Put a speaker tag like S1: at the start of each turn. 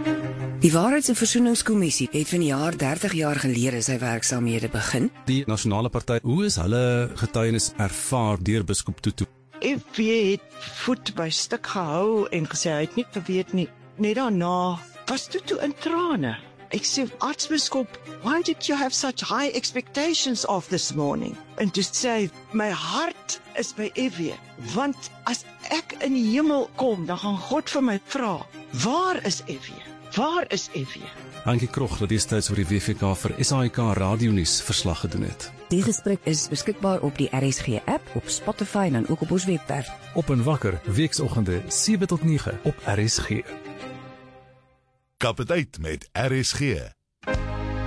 S1: Die Waarheids- en Versoeningskommissie het vanjaar 30 jaar gelede sy werksaamhede begin.
S2: Die Nasionale Party, hoe is hulle getuienis ervaar deur Biskop Tutu?
S3: FW het voet by stuk gehou en gesê hy het nie geweet nie. Net daarna was Tutu in trane. Ek sê, Aartsbiskop, why did you have such high expectations of this morning? En toe sê hy, my hart is by FW, want as ek in die hemel kom, dan gaan God vir my vra, waar is FW? Waar is FW?
S2: Hankie Krog, dat destyds oor die WVK vir SAIK radionuus verslag gedoen het.
S1: Die gesprek is beskikbaar op die RSG app, op Spotify en dan ook op ons webwerf.
S4: Op en Wakker, weekoggende 7 tot 9 op RSG.
S5: Kap het uit met RSG.